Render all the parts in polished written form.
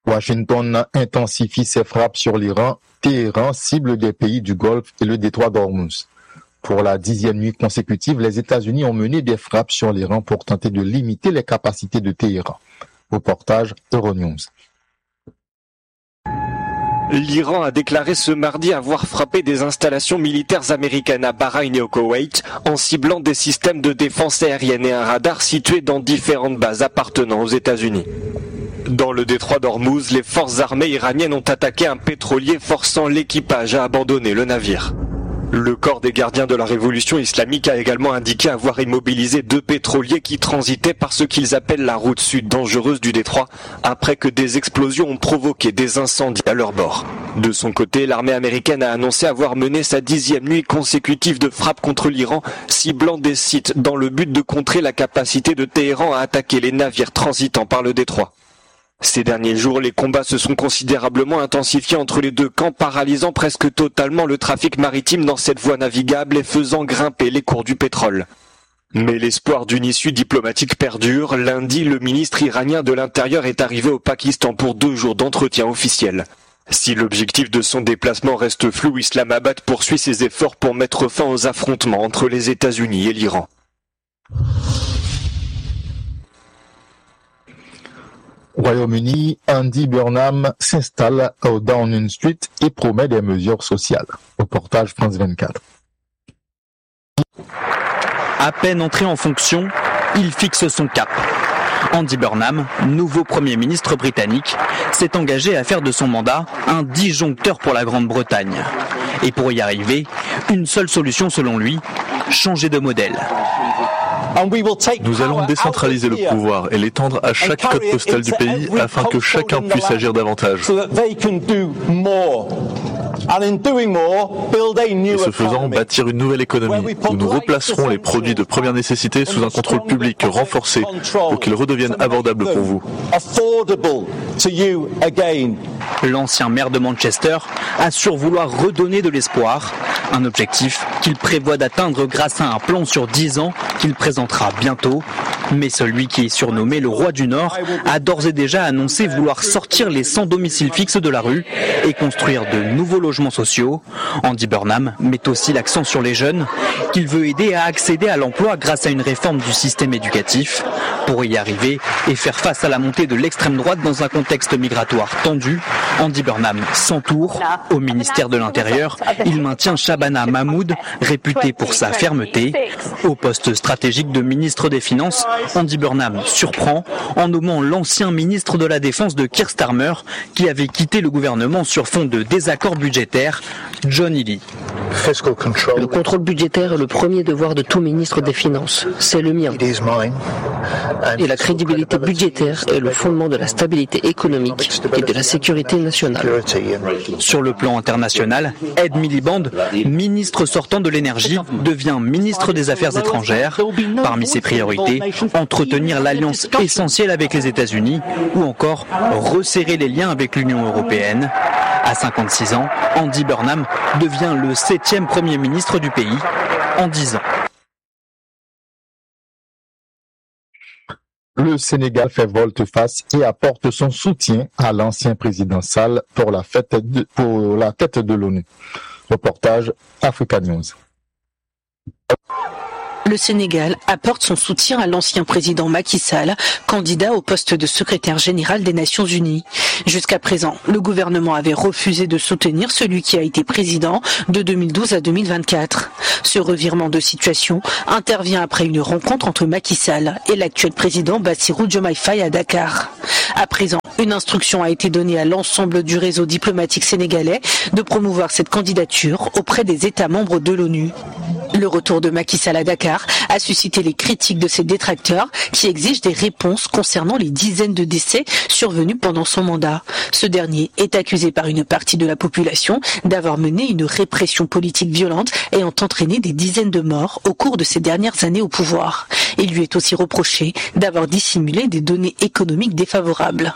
Washington intensifie ses frappes sur l'Iran. Téhéran cible des pays du Golfe et le détroit d'Ormuz. Pour la 10e nuit consécutive, les États-Unis ont mené des frappes sur l'Iran pour tenter de limiter les capacités de Téhéran. Reportage Euronews. L'Iran a déclaré ce mardi avoir frappé des installations militaires américaines à Bahreïn et au Koweït en ciblant des systèmes de défense aérienne et un radar situés dans différentes bases appartenant aux États-Unis. Dans le détroit d'Ormuz, les forces armées iraniennes ont attaqué un pétrolier forçant l'équipage à abandonner le navire. Le corps des gardiens de la révolution islamique a également indiqué avoir immobilisé 2 pétroliers qui transitaient par ce qu'ils appellent la route sud dangereuse du détroit après que des explosions ont provoqué des incendies à leur bord. De son côté, l'armée américaine a annoncé avoir mené sa 10e nuit consécutive de frappe contre l'Iran, ciblant des sites dans le but de contrer la capacité de Téhéran à attaquer les navires transitant par le détroit. Ces derniers jours, les combats se sont considérablement intensifiés entre les deux camps, paralysant presque totalement le trafic maritime dans cette voie navigable et faisant grimper les cours du pétrole. Mais l'espoir d'une issue diplomatique perdure. Lundi, le ministre iranien de l'Intérieur est arrivé au Pakistan pour 2 jours d'entretien officiel. Si l'objectif de son déplacement reste flou, Islamabad poursuit ses efforts pour mettre fin aux affrontements entre les États-Unis et l'Iran. Royaume-Uni, Andy Burnham s'installe au Downing Street et promet des mesures sociales. Reportage France 24. À peine entré en fonction, il fixe son cap. Andy Burnham, nouveau Premier ministre britannique, s'est engagé à faire de son mandat un disjoncteur pour la Grande-Bretagne. Et pour y arriver, une seule solution selon lui, changer de modèle. Nous allons décentraliser le pouvoir et l'étendre à chaque code postal du pays afin que chacun puisse agir davantage. Et ce faisant, bâtir une nouvelle économie où nous replacerons les produits de première nécessité sous un contrôle public renforcé pour qu'ils redeviennent abordables pour vous. L'ancien maire de Manchester assure vouloir redonner de l'espoir, un objectif qu'il prévoit d'atteindre grâce à un plan sur 10 ans qu'il présentera bientôt. Mais celui qui est surnommé le roi du Nord a d'ores et déjà annoncé vouloir sortir les sans domicile fixe de la rue et construire de nouveaux logements sociaux. Andy Burnham met aussi l'accent sur les jeunes, qu'il veut aider à accéder à l'emploi grâce à une réforme du système éducatif. Pour y arriver et faire face à la montée de l'extrême droite dans un contexte migratoire tendu, Andy Burnham s'entoure. Au ministère de l'Intérieur, il maintient Shabana Mahmood, réputé pour sa fermeté. Au poste stratégique de ministre des Finances, Andy Burnham surprend en nommant l'ancien ministre de la Défense de Keir Starmer, qui avait quitté le gouvernement sur fond de désaccords budgétaires, John Healey. Le contrôle budgétaire est le premier devoir de tout ministre des Finances. C'est le mien. Et la crédibilité budgétaire est le fondement de la stabilité économique et de la sécurité nationale. Sur le plan international, Ed Miliband, ministre sortant de l'énergie, devient ministre des Affaires étrangères. Parmi ses priorités, entretenir l'alliance essentielle avec les États-Unis ou encore resserrer les liens avec l'Union européenne. À 56 ans, Andy Burnham devient le 7e Premier ministre du pays en 10 ans. Le Sénégal fait volte-face et apporte son soutien à l'ancien président Sall pour la tête de l'ONU. Reportage Africa News. Le Sénégal apporte son soutien à l'ancien président Macky Sall, candidat au poste de secrétaire général des Nations Unies. Jusqu'à présent, le gouvernement avait refusé de soutenir celui qui a été président de 2012 à 2024. Ce revirement de situation intervient après une rencontre entre Macky Sall et l'actuel président Bassirou Diomaye Faye à Dakar. À présent, une instruction a été donnée à l'ensemble du réseau diplomatique sénégalais de promouvoir cette candidature auprès des États membres de l'ONU. Le retour de Macky Sall à Dakar a suscité les critiques de ses détracteurs qui exigent des réponses concernant les dizaines de décès survenus pendant son mandat. Ce dernier est accusé par une partie de la population d'avoir mené une répression politique violente ayant entraîné des dizaines de morts au cours de ces dernières années au pouvoir. Il lui est aussi reproché d'avoir dissimulé des données économiques défavorables.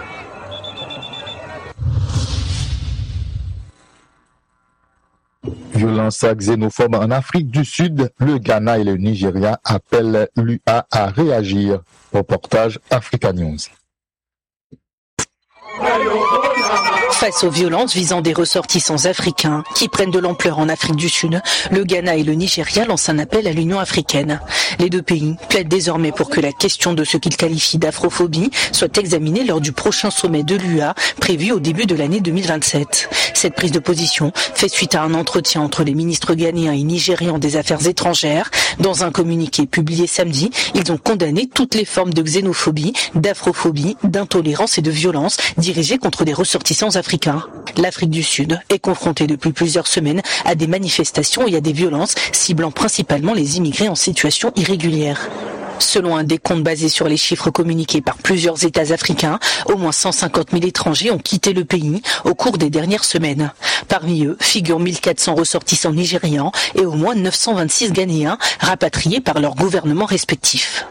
Violence xénophobe en Afrique du Sud, le Ghana et le Nigeria appellent l'UA à réagir. Reportage Africa News. Face aux violences visant des ressortissants africains qui prennent de l'ampleur en Afrique du Sud, le Ghana et le Nigeria lancent un appel à l'Union africaine. Les deux pays plaident désormais pour que la question de ce qu'ils qualifient d'afrophobie soit examinée lors du prochain sommet de l'UA prévu au début de l'année 2027. Cette prise de position fait suite à un entretien entre les ministres ghanéens et nigérians des Affaires étrangères. Dans un communiqué publié samedi, ils ont condamné toutes les formes de xénophobie, d'afrophobie, d'intolérance et de violence dirigées contre des ressortissants africains. L'Afrique du Sud est confrontée depuis plusieurs semaines à des manifestations et à des violences ciblant principalement les immigrés en situation irrégulière. Selon un décompte basé sur les chiffres communiqués par plusieurs États africains, au moins 150 000 étrangers ont quitté le pays au cours des dernières semaines. Parmi eux figurent 1400 ressortissants nigérians et au moins 926 Ghanéens rapatriés par leurs gouvernements respectifs.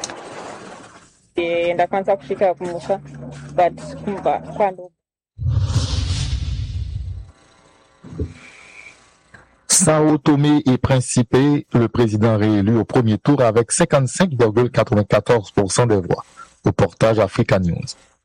Sao Tomé et Principe, le président réélu au premier tour avec 55,94% des voix. Reportage Africa News.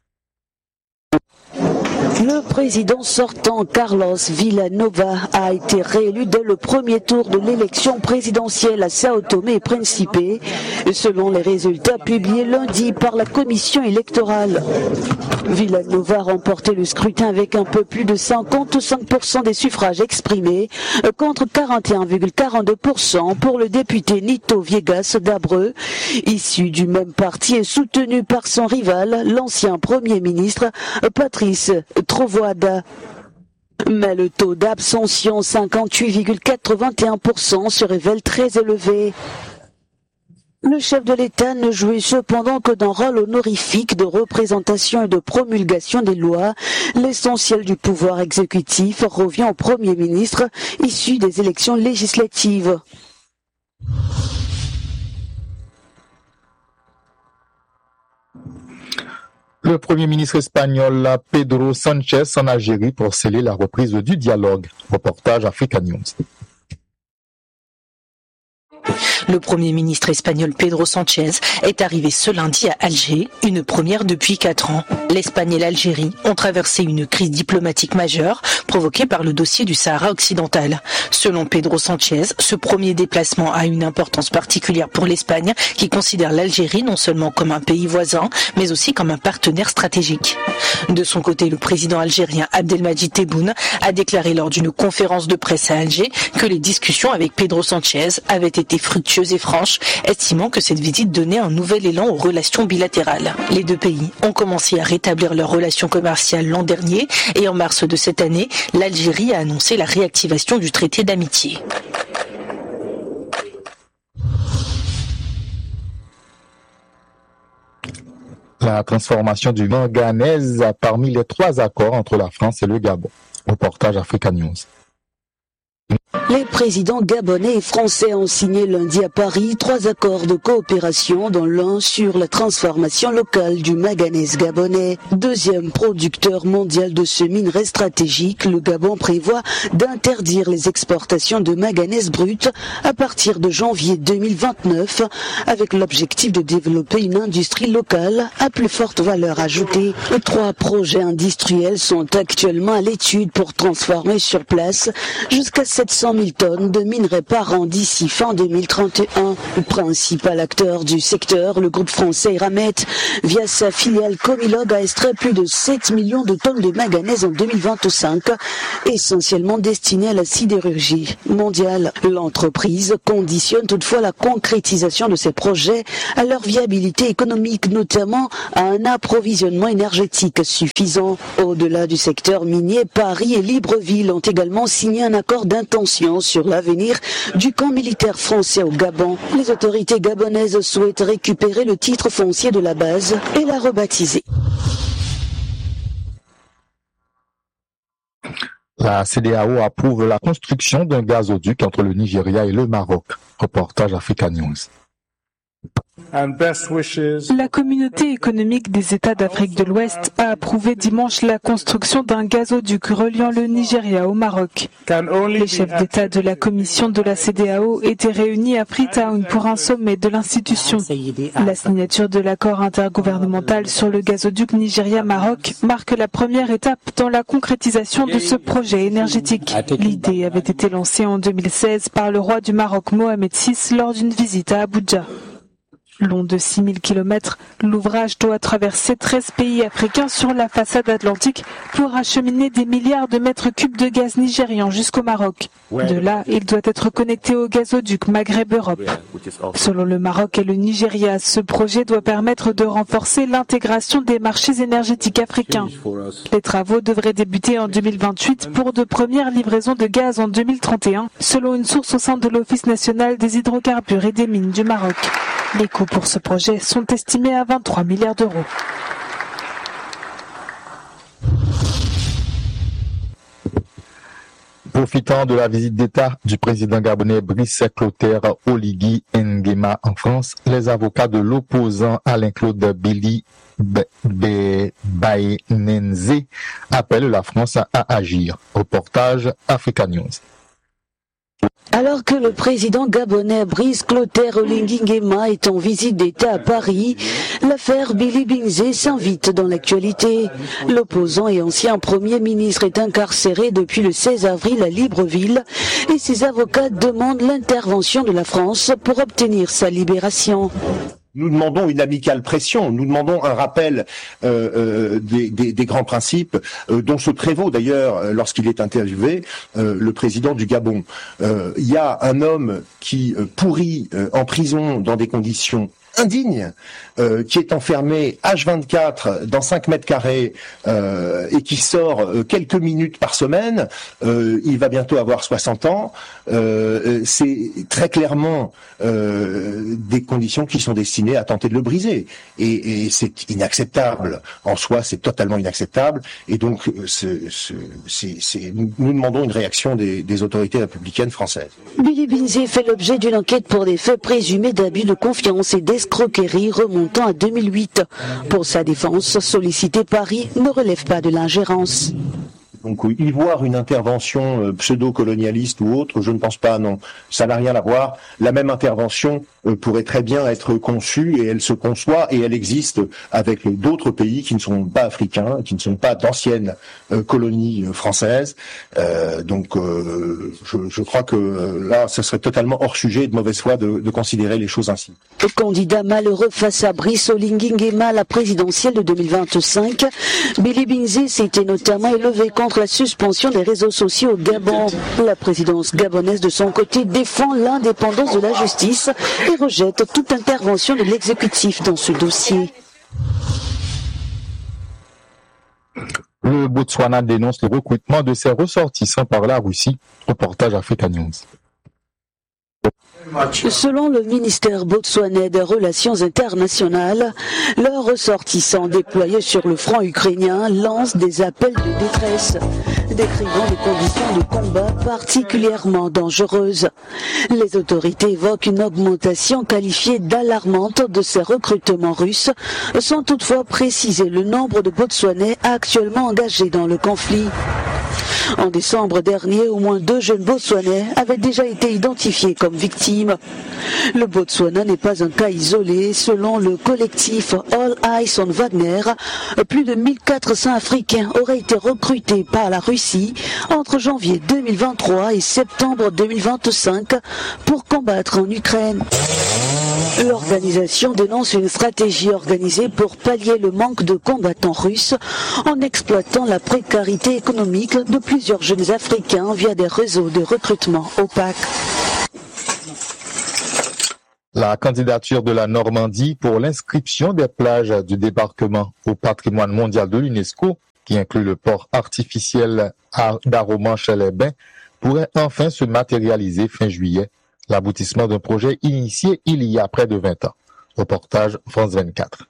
Le président sortant Carlos Villanova a été réélu dès le premier tour de l'élection présidentielle à Sao Tomé et Principe, selon les résultats publiés lundi par la commission électorale. Villanova a remporté le scrutin avec un peu plus de 55% des suffrages exprimés, contre 41,42% pour le député Nito Viegas d'Abreu, issu du même parti et soutenu par son rival, l'ancien Premier ministre Patrice Trovoada. Mais le taux d'abstention, 58,81%, se révèle très élevé. Le chef de l'État ne jouait cependant que d'un rôle honorifique de représentation et de promulgation des lois. L'essentiel du pouvoir exécutif revient au Premier ministre issu des élections législatives. Le Premier ministre espagnol Pedro Sánchez en Algérie pour sceller la reprise du dialogue. Reportage Africa News. Le Premier ministre espagnol Pedro Sánchez est arrivé ce lundi à Alger, une première depuis 4 ans. L'Espagne et l'Algérie ont traversé une crise diplomatique majeure provoquée par le dossier du Sahara occidental. Selon Pedro Sánchez, ce premier déplacement a une importance particulière pour l'Espagne qui considère l'Algérie non seulement comme un pays voisin, mais aussi comme un partenaire stratégique. De son côté, le président algérien Abdelmadjid Tebboune a déclaré lors d'une conférence de presse à Alger que les discussions avec Pedro Sánchez avaient été fructueuses et franches, estimant que cette visite donnait un nouvel élan aux relations bilatérales. Les deux pays ont commencé à rétablir leurs relations commerciales l'an dernier et en mars de cette année, l'Algérie a annoncé la réactivation du traité d'amitié. La transformation du manganèse parmi les 3 accords entre la France et le Gabon. Reportage Africa News. Les présidents gabonais et français ont signé lundi à Paris 3 accords de coopération, dont l'un sur la transformation locale du manganèse gabonais. Deuxième producteur mondial de ce minerai stratégique, le Gabon prévoit d'interdire les exportations de manganèse brut à partir de janvier 2029, avec l'objectif de développer une industrie locale à plus forte valeur ajoutée. 3 projets industriels sont actuellement à l'étude pour transformer sur place jusqu'à 700 000 tonnes de minerais par an d'ici fin 2031. Le principal acteur du secteur, le groupe français Eramet, via sa filiale Comilog, a extrait plus de 7 millions de tonnes de manganèse en 2025, essentiellement destinées à la sidérurgie mondiale. L'entreprise conditionne toutefois la concrétisation de ces projets à leur viabilité économique, notamment à un approvisionnement énergétique suffisant. Au-delà du secteur minier, Paris et Libreville ont également signé un accord d'intention sur l'avenir du camp militaire français au Gabon. Les autorités gabonaises souhaitent récupérer le titre foncier de la base et la rebaptiser. La CEDEAO approuve la construction d'un gazoduc entre le Nigeria et le Maroc. Reportage Africa News. La communauté économique des États d'Afrique de l'Ouest a approuvé dimanche la construction d'un gazoduc reliant le Nigeria au Maroc. Les chefs d'État de la commission de la CEDEAO étaient réunis à Freetown pour un sommet de l'institution. La signature de l'accord intergouvernemental sur le gazoduc Nigeria-Maroc marque la première étape dans la concrétisation de ce projet énergétique. L'idée avait été lancée en 2016 par le roi du Maroc Mohamed VI lors d'une visite à Abuja. Long de 6000 km, l'ouvrage doit traverser 13 pays africains sur la façade atlantique pour acheminer des milliards de mètres cubes de gaz nigérian jusqu'au Maroc. De là, il doit être connecté au gazoduc Maghreb-Europe. Selon le Maroc et le Nigeria, ce projet doit permettre de renforcer l'intégration des marchés énergétiques africains. Les travaux devraient débuter en 2028 pour de premières livraisons de gaz en 2031, selon une source au sein de l'Office national des hydrocarbures et des mines du Maroc. Les coûts pour ce projet sont estimés à 23 milliards d'euros. Profitant de la visite d'État du président gabonais Brice Clotaire Oligui Nguema en France, les avocats de l'opposant Alain-Claude Billy Baenenze appellent la France à agir. Reportage Africa News. Alors que le président gabonais Brice Clotaire Oligui Nguema est en visite d'État à Paris, l'affaire Billy Binze s'invite dans l'actualité. L'opposant et ancien Premier ministre est incarcéré depuis le 16 avril à Libreville et ses avocats demandent l'intervention de la France pour obtenir sa libération. Nous demandons une amicale pression, nous demandons un rappel des grands principes dont se prévaut d'ailleurs lorsqu'il est interviewé le président du Gabon. Il y a un homme qui pourrit en prison dans des conditions indignes, qui est enfermé H24 dans 5 mètres carrés et qui sort quelques minutes par semaine. Il va bientôt avoir 60 ans. C'est très clairement des conditions qui sont destinées à tenter de le briser. Et c'est inacceptable. En soi, c'est totalement inacceptable. Et donc, nous demandons une réaction des autorités républicaines françaises. Billy Binze fait l'objet d'une enquête pour des faits présumés d'abus de confiance et d'escroquerie remontant à 2008. Pour sa défense, solliciter Paris ne relève pas de l'ingérence. Donc y voir une intervention pseudo-colonialiste ou autre, je ne pense pas, non. Ça n'a rien à voir. La même intervention pourrait très bien être conçue et elle se conçoit et elle existe avec d'autres pays qui ne sont pas africains, qui ne sont pas d'anciennes colonies françaises. Donc je crois que là, ce serait totalement hors sujet et de mauvaise foi de considérer les choses ainsi. Le candidat malheureux face à Brice Oligui Nguema à la présidentielle de 2025, Billy Binze s'était notamment élevé contre la suspension des réseaux sociaux au Gabon. La présidence gabonaise de son côté défend l'indépendance de la justice et rejette toute intervention de l'exécutif dans ce dossier. Le Botswana dénonce le recrutement de ses ressortissants par la Russie. Reportage Africa News. Selon le ministère botswanais des Relations internationales, leurs ressortissants déployés sur le front ukrainien lancent des appels de détresse, décrivant des conditions de combat particulièrement dangereuses. Les autorités évoquent une augmentation qualifiée d'alarmante de ces recrutements russes, sans toutefois préciser le nombre de Botswanais actuellement engagés dans le conflit. En décembre dernier, au moins 2 jeunes Botswanais avaient déjà été identifiés comme victimes. Le Botswana n'est pas un cas isolé. Selon le collectif All Eyes on Wagner, plus de 1400 Africains auraient été recrutés par la Russie entre janvier 2023 et septembre 2025 pour combattre en Ukraine. L'organisation dénonce une stratégie organisée pour pallier le manque de combattants russes en exploitant la précarité économique de plusieurs jeunes Africains via des réseaux de recrutement opaques. La candidature de la Normandie pour l'inscription des plages du débarquement au patrimoine mondial de l'UNESCO, qui inclut le port artificiel d'Arromanches-les-Bains, pourrait enfin se matérialiser fin juillet, l'aboutissement d'un projet initié il y a près de 20 ans. Reportage France 24.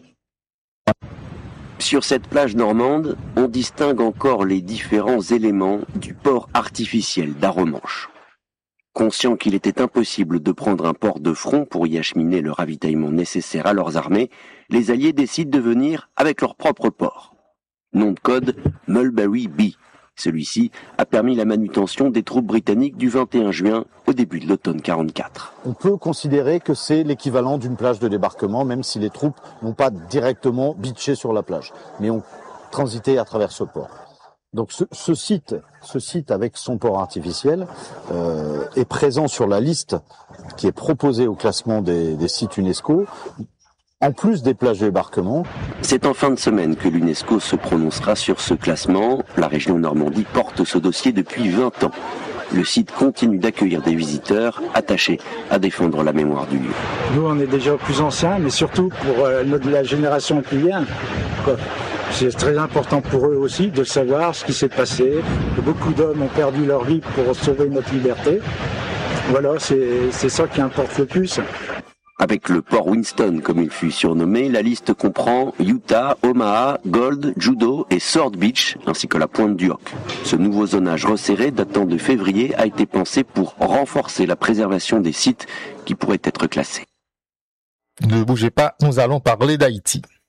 Sur cette plage normande, on distingue encore les différents éléments du port artificiel d'Arromanches. Conscients qu'il était impossible de prendre un port de front pour y acheminer le ravitaillement nécessaire à leurs armées, les Alliés décident de venir avec leur propre port. Nom de code, Mulberry B. Celui-ci a permis la manutention des troupes britanniques du 21 juin au début de l'automne 44. On peut considérer que c'est l'équivalent d'une plage de débarquement, même si les troupes n'ont pas directement bitché sur la plage, mais ont transité à travers ce port. Donc ce site avec son port artificiel est présent sur la liste qui est proposée au classement des sites UNESCO, en plus des plages de débarquement. C'est en fin de semaine que l'UNESCO se prononcera sur ce classement. La région Normandie porte ce dossier depuis 20 ans. Le site continue d'accueillir des visiteurs attachés à défendre la mémoire du lieu. Nous, on est déjà plus anciens, mais surtout pour la génération qui vient. C'est très important pour eux aussi de savoir ce qui s'est passé. Beaucoup d'hommes ont perdu leur vie pour sauver notre liberté. Voilà, c'est ça qui importe le plus. Avec le port Winston, comme il fut surnommé, la liste comprend Utah, Omaha, Gold, Judo et Sword Beach, ainsi que la pointe du Hoc. Ce nouveau zonage resserré datant de février a été pensé pour renforcer la préservation des sites qui pourraient être classés. Ne bougez pas, nous allons parler d'Haïti.